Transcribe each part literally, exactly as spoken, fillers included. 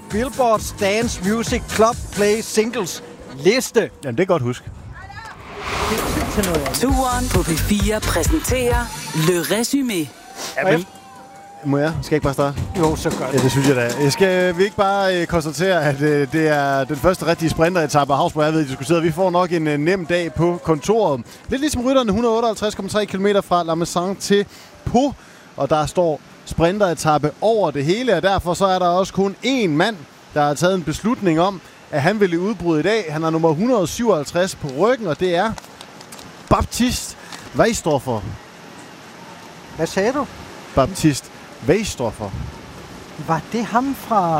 Billboard's Dance Music Club Play Singles liste. Jamen, det er godt husk. Turen på P fire præsenterer Le Résumé. Ja, men, må jeg? Skal jeg ikke bare starte? Jo, så gør det. Ja, det synes jeg da. Jeg skal vi ikke bare øh, konstatere, at øh, det er den første rigtige sprinteretappe af Havsborg, jeg ved diskuteret. Vi får nok en øh, nem dag på kontoret. Lidt ligesom rytterne, et hundrede og otteoghalvtreds komma tre kilometer fra La Maison til Pau. Og der står sprinteretappe over det hele, og derfor så er der også kun én mand, der har taget en beslutning om, at han vil i udbrud i dag. Han er nummer et hundrede og syvoghalvtreds på ryggen, og det er Baptiste Weisdorfer. Hvad sagde du? Baptiste Weisdorfer. Var det ham fra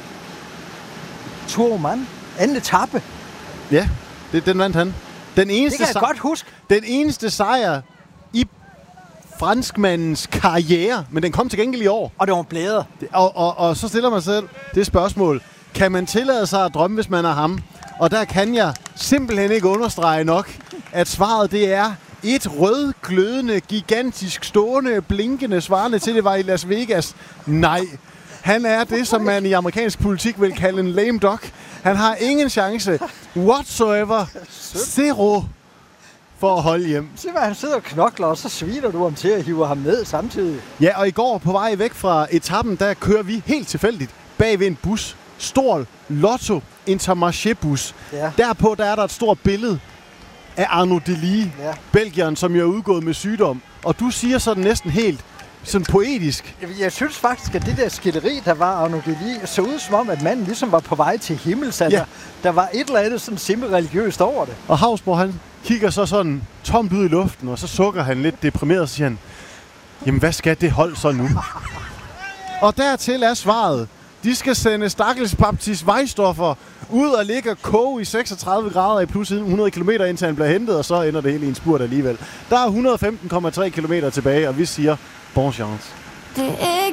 Tourman? Anden etape? Ja, det, den vandt han. Den eneste Det kan jeg sej- godt huske. Den eneste sejr i franskmandens karriere, men den kom til gengæld i år. Og det var blæder. Og, og, og så stiller man selv det spørgsmål. Kan man tillade sig at drømme, hvis man er ham? Og der kan jeg simpelthen ikke understrege nok, at svaret det er et rød, glødende, gigantisk, stående, blinkende, svarende til, det var i Las Vegas. Nej, han er det, som man i amerikansk politik vil kalde en lame duck. Han har ingen chance whatsoever. Zero for at holde hjem. Se, hvad han sidder og knokler, og så sviner du ham til at hive ham ned samtidig. Ja, og i går på vej væk fra etappen, der kører vi helt tilfældigt bag ved en bus. Stor Lotto Intermarché-bus. Ja. Derpå der er der et stort billede af Arnaud Delis, Ja. belgieren, som jo er udgået med sygdom. Og du siger sådan næsten helt sådan poetisk. Jeg, jeg synes faktisk, at det der skilderi, der var Arnaud Delis, så ud som om, at manden ligesom var på vej til himmels. Altså, Ja. der var et eller andet sådan semi-religiøst over det. Og Havsborg, han kigger så sådan tomt ud i luften, og så sukker han lidt deprimeret og siger han, jamen hvad skal det hold så nu? Og dertil er svaret, de skal sende stakkels Baptiste Weisdorfer ud og ligge og koge i seksogtredive grader i plus hundrede kilometer, indtil han bliver hentet, og så ender det hele i en spurt alligevel. Der er et hundrede og femten komma tre kilometer tilbage, og vi siger bon chance.